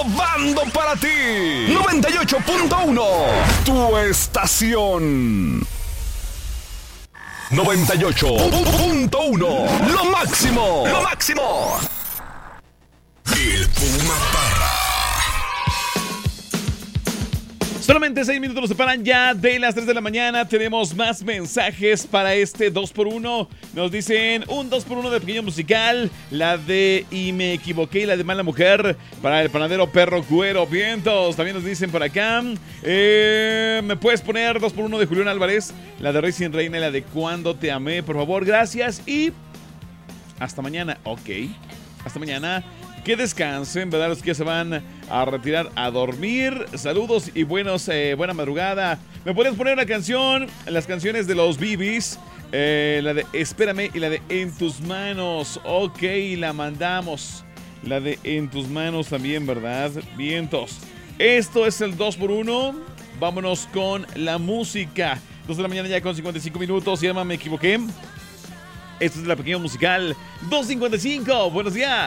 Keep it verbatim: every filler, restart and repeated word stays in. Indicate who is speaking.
Speaker 1: innovando para ti. noventa y ocho punto uno, tu estación. noventa y ocho punto uno, lo máximo, lo máximo. El Puma Parra.
Speaker 2: Solamente seis minutos nos separan ya de las tres de la mañana. Tenemos más mensajes para este dos por uno. Nos dicen un dos por uno de Pequeño Musical. La de Y me equivoqué y la de Mala Mujer para el panadero Perro Cuero Vientos. También nos dicen por acá. Eh, ¿Me puedes poner dos por uno de Julián Álvarez? La de Rey sin Reina y la de Cuando te amé. Por favor, gracias. Y hasta mañana. Ok. Hasta mañana. Que descansen, ¿verdad? Los que ya se van a retirar a dormir. Saludos y buenos, eh, buena madrugada. ¿Me puedes poner una canción? Las canciones de los Bee Gees. Eh, la de Espérame y la de En tus manos. Ok, la mandamos. La de En tus manos también, ¿verdad? Vientos. Esto es el dos por uno. Vámonos con la música. dos de la mañana ya con cincuenta y cinco minutos. Se llama Me Equivoqué. Esto es la Pequeño Musical dos cincuenta y cinco. Buenos días.